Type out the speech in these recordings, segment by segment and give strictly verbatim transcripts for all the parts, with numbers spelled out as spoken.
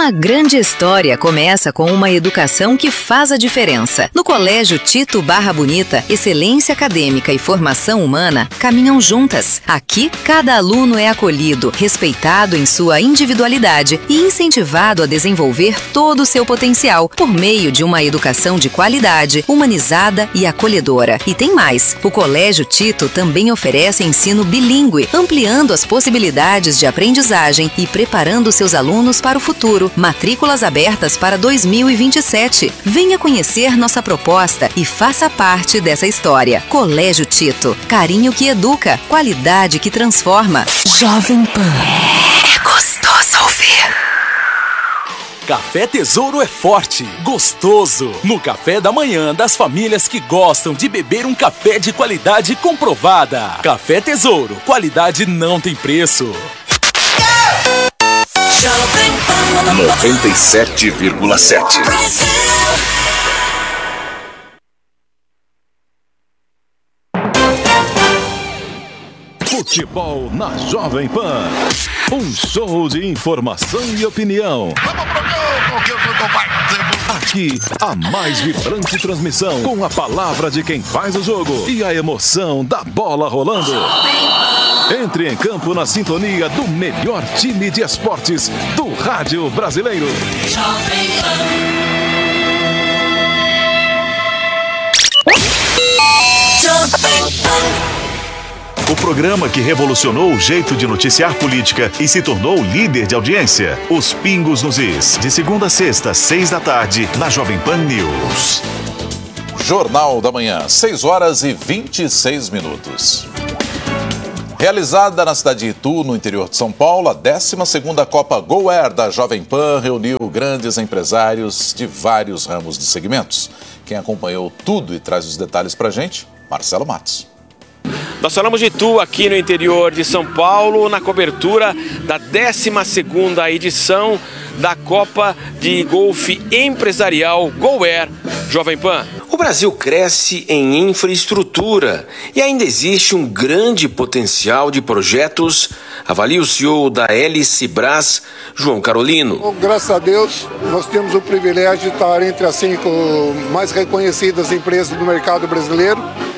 Uma grande história começa com uma educação que faz a diferença. No Colégio Tito Barra Bonita, excelência acadêmica e formação humana caminham juntas. Aqui, cada aluno é acolhido, respeitado em sua individualidade e incentivado a desenvolver todo o seu potencial por meio de uma educação de qualidade, humanizada e acolhedora. E tem mais, o Colégio Tito também oferece ensino bilíngue, ampliando as possibilidades de aprendizagem e preparando seus alunos para o futuro. Matrículas abertas para dois mil e vinte e sete. Venha conhecer nossa proposta e faça parte dessa história. Colégio Tito. Carinho que educa. Qualidade que transforma. Jovem Pan. É gostoso ouvir. Café Tesouro é forte, gostoso. No café da manhã das famílias que gostam de beber um café de qualidade comprovada. Café Tesouro. Qualidade não tem preço. noventa e sete vírgula sete. Futebol na Jovem Pan. Um show de informação e opinião. Aqui, a mais vibrante transmissão, com a palavra de quem faz o jogo e a emoção da bola rolando. Entre em campo na sintonia do melhor time de esportes do rádio brasileiro. O programa que revolucionou o jeito de noticiar política e se tornou líder de audiência. Os Pingos nos Is. De segunda a sexta, seis da tarde, na Jovem Pan News. Jornal da Manhã, seis horas e vinte e seis minutos. Realizada na cidade de Itu, no interior de São Paulo, a décima segunda Copa GoAir da Jovem Pan reuniu grandes empresários de vários ramos de segmentos. Quem acompanhou tudo e traz os detalhes pra gente, Marcelo Matos. Nós falamos de Itu, aqui no interior de São Paulo, na cobertura da décima segunda edição da Copa de Golfe Empresarial GoAir Jovem Pan. O Brasil cresce em infraestrutura e ainda existe um grande potencial de projetos, avalia o C E O da Helicibras, João Carolino. Graças a Deus, nós temos o privilégio de estar entre as cinco mais reconhecidas empresas do mercado brasileiro.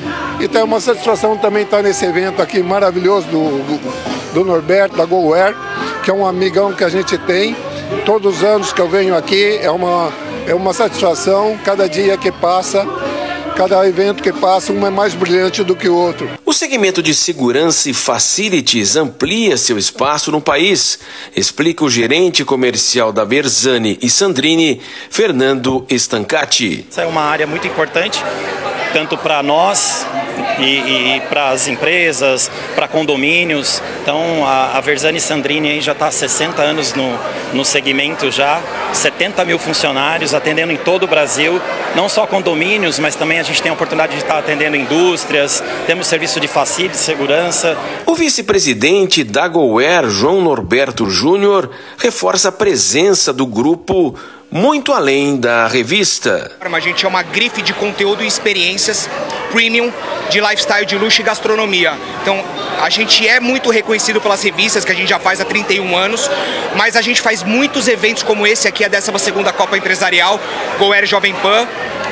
E tem uma satisfação também estar nesse evento aqui maravilhoso do, do, do Norberto, da GoAir, que é um amigão que a gente tem. Todos os anos que eu venho aqui é uma, é uma satisfação, cada dia que passa, cada evento que passa, um é mais brilhante do que o outro. O segmento de segurança e facilities amplia seu espaço no país, explica o gerente comercial da Versani e Sandrini, Fernando Stancati. Essa é uma área muito importante, tanto para nós e, e, e para as empresas, para condomínios. Então a, a Versani Sandrini aí já está há sessenta anos no, no segmento já, setenta mil funcionários atendendo em todo o Brasil, não só condomínios, mas também a gente tem a oportunidade de estar atendendo indústrias, temos serviço de facility, segurança. O vice-presidente da GoAir, João Norberto Júnior, reforça a presença do grupo muito além da revista. A gente é uma grife de conteúdo e experiências premium de lifestyle, de luxo e gastronomia. Então, a gente é muito reconhecido pelas revistas, que a gente já faz há trinta e um anos, mas a gente faz muitos eventos como esse aqui, a décima segunda Copa Empresarial, GoAir Jovem Pan,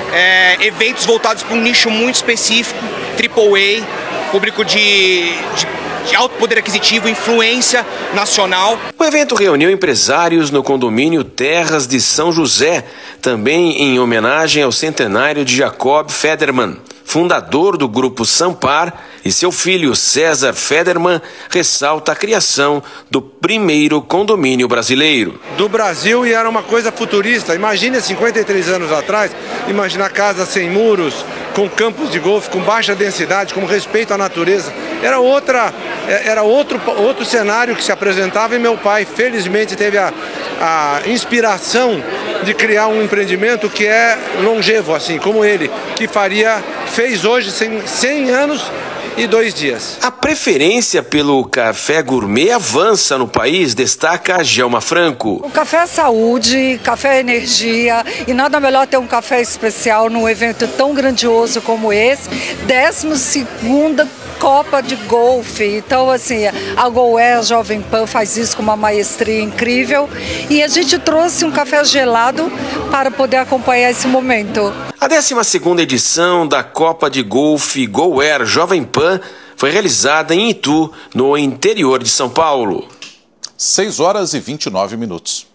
é, eventos voltados para um nicho muito específico, triple A, público de... de de alto poder aquisitivo, influência nacional. O evento reuniu empresários no condomínio Terras de São José, também em homenagem ao centenário de Jacob Federman, fundador do grupo Sampar, e seu filho César Federman ressalta a criação do primeiro condomínio brasileiro. Do Brasil, e era uma coisa futurista. Imagine cinquenta e três anos atrás, imaginar casas sem muros, com campos de golfe, com baixa densidade, com respeito à natureza. Era, outra, era outro, outro cenário que se apresentava, e meu pai, felizmente, teve a, a inspiração de criar um empreendimento que é longevo, assim como ele, que faria, fez hoje cem anos e dois dias. A preferência pelo café gourmet avança no país, destaca a Gelma Franco. O café é saúde, café é energia, e nada melhor ter um café especial num evento tão grandioso como esse. décima segunda Copa de golfe. Então, assim, a GoAir Jovem Pan faz isso com uma maestria incrível. E a gente trouxe um café gelado para poder acompanhar esse momento. A décima segunda edição da Copa de Golfe GoAir Jovem Pan foi realizada em Itu, no interior de São Paulo. seis horas e vinte e nove minutos.